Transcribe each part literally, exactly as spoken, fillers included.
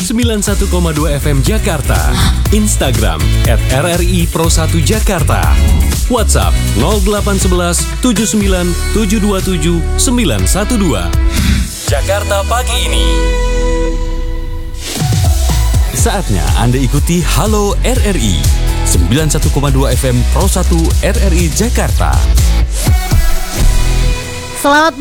sembilan puluh satu koma dua F M Jakarta. Instagram at R R I Pro satu Jakarta. WhatsApp nol delapan satu satu tujuh sembilan tujuh dua tujuh sembilan satu dua. Jakarta pagi ini. Saatnya Anda ikuti Halo R R I sembilan puluh satu koma dua F M Pro satu R R I Jakarta. Selamat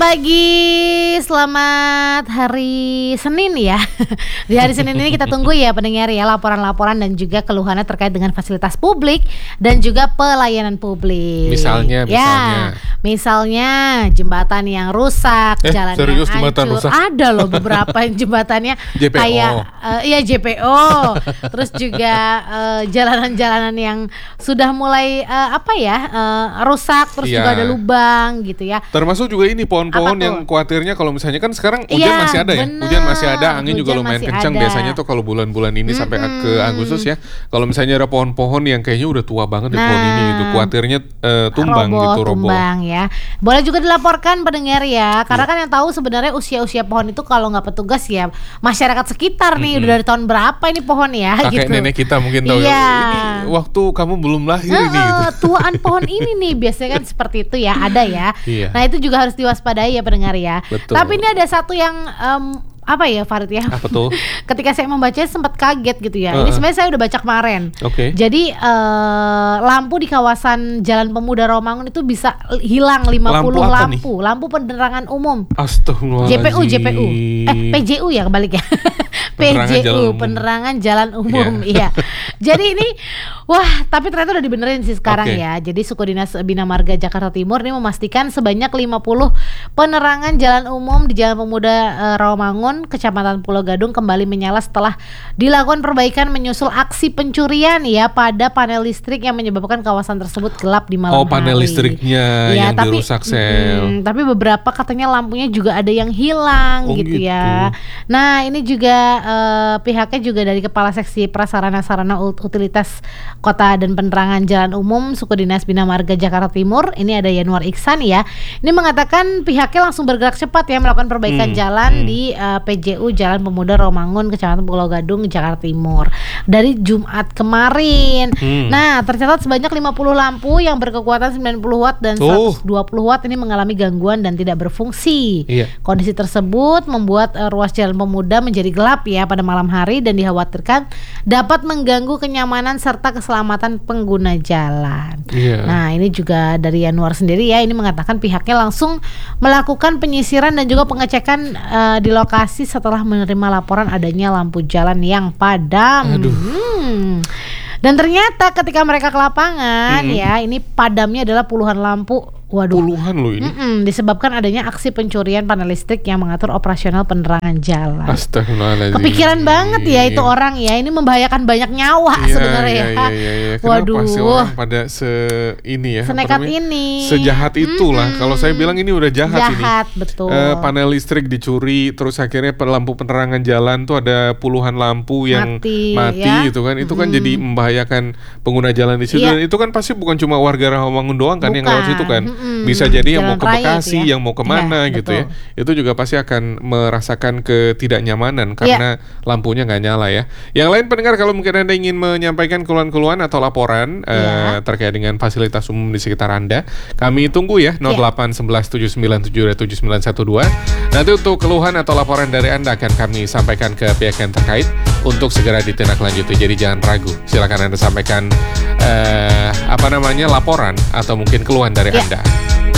pagi, selamat hari Senin ya. Di hari Senin ini kita tunggu ya pendengar ya laporan-laporan dan juga keluhannya terkait dengan fasilitas publik dan juga pelayanan publik. Misalnya, misalnya. Ya, misalnya jembatan yang rusak, eh, jalan serius, yang jembatan hancur. rusak? Ada loh beberapa yang jembatannya J P O. kayak uh, iya J P O. Terus juga uh, jalanan-jalanan yang sudah mulai uh, apa ya uh, rusak, terus Iya. juga ada lubang gitu ya. Termasuk juga ini pohon-pohon Apa yang tuh? khawatirnya kalau misalnya kan sekarang hujan Iya, masih ada ya, bener. hujan masih ada, angin juga Hujan lumayan masih kencang ada. biasanya tuh kalau bulan-bulan ini sampai ke Agustus ya. Kalau misalnya ada pohon-pohon yang kayaknya udah tua banget di pohon Nah, ini itu khawatirnya eh, tumbang roboh, gitu roboh. tumbang ya. Boleh juga dilaporkan pendengar ya, karena kan yang tahu sebenarnya usia-usia pohon itu kalau nggak petugas ya masyarakat sekitar nih udah dari tahun berapa ini pohon ya Kakek gitu. nenek kita mungkin tahu Iya. ini waktu kamu belum lahir Heeh, ini gitu. tuaan pohon ini nih biasanya kan seperti itu ya, ada ya. Iya. Nah itu juga harus diwaspadai ya pendengar ya. Betul. Tapi ini ada satu yang em, apa ya Farid ya? Apa tuh? Ketika saya membacanya sempat kaget gitu ya. Uh-uh. Ini sebenarnya saya udah baca kemarin. Oke. Jadi eh, lampu di kawasan Jalan Pemuda Rawamangun itu bisa hilang lima puluh Lampu apa lampu, lampu penerangan umum. Astagfirullahaladzim. J P U, J P U, eh P J U ya kebalik ya. Penerangan P J U, jalan umum. penerangan jalan umum, Iya. iya. Jadi ini, wah, tapi ternyata udah dibenerin sih sekarang Oke. ya. Jadi Suku Dinas Bina Marga Jakarta Timur ini memastikan sebanyak lima puluh penerangan jalan umum di Jalan Pemuda eh, Rawamangun, Kecamatan Pulau Gadung kembali menyala setelah dilakukan perbaikan menyusul aksi pencurian ya pada panel listrik yang menyebabkan kawasan tersebut gelap di malam Oh, panel hari. listriknya Ya, yang tapi, dirusak sel. mm, tapi beberapa katanya lampunya juga ada yang hilang Oh, gitu, gitu. ya. Nah ini juga eh, pihaknya juga dari Kepala Seksi Prasarana Sarana Ut- Utilitas Kota dan Penerangan Jalan Umum Suku Dinas Bina Marga Jakarta Timur. Ini ada Yanuar Iksan ya. Ini mengatakan pihaknya langsung bergerak cepat ya melakukan perbaikan Hmm, jalan hmm. di eh, P J U Jalan Pemuda Rawamangun Kecamatan Pulau Gadung Jakarta Timur dari Jumat kemarin. Hmm. Nah tercatat sebanyak lima puluh lampu yang berkekuatan sembilan puluh watt dan Oh. seratus dua puluh watt ini mengalami gangguan dan tidak berfungsi. Iya. Kondisi tersebut membuat uh, ruas Jalan Pemuda menjadi gelap ya pada malam hari dan dikhawatirkan dapat mengganggu kenyamanan serta keselamatan pengguna jalan. Iya. Nah ini juga dari Yanuar sendiri ya, ini mengatakan pihaknya langsung melakukan penyisiran dan juga pengecekan uh, di lokasi setelah menerima laporan adanya lampu jalan yang padam. Aduh. Hmm. Dan ternyata ketika mereka ke lapangan Hmm. ya, ini padamnya adalah puluhan lampu. Waduh. Puluhan loh ini. Mm-mm, disebabkan adanya aksi pencurian panel listrik yang mengatur operasional penerangan jalan. Astagfirullahaladzim. Kepikiran banget ya itu orang ya, ini membahayakan banyak nyawa Iya, sebenarnya iya, ya. iya, iya, iya. Kenapa Waduh. sih orang pada se ini ya? apa Senekat namanya? ini. Sejahat itulah. Mm-mm. Kalau saya bilang ini udah jahat, Jahat, ini. betul. Eh, panel listrik dicuri, terus akhirnya pe- lampu penerangan jalan tuh ada puluhan lampu yang Mati, mati ya. gitu kan. Itu kan Mm. jadi membahayakan pengguna jalan di situ. Iya. Dan itu kan pasti bukan cuma warga Rawamangun doang kan yang lewat Bukan. situ kan. Mm-mm. Bisa jadi yang Jalan mau ke raya Bekasi, itu ya. yang mau kemana Iya, gitu ya. betul. Itu juga pasti akan merasakan ketidaknyamanan karena lampunya nggak nyala ya. Yang lain pendengar, kalau mungkin Anda ingin menyampaikan keluhan-keluhan atau laporan Iya. eh, terkait dengan fasilitas umum di sekitar Anda, kami tunggu ya nol delapan satu satu tujuh sembilan tujuh tujuh sembilan satu dua. Nanti untuk keluhan atau laporan dari Anda akan kami sampaikan ke pihak yang terkait untuk segera ditindaklanjuti. Jadi jangan ragu, silakan Anda sampaikan eh, apa namanya laporan atau mungkin keluhan dari Iya. Anda.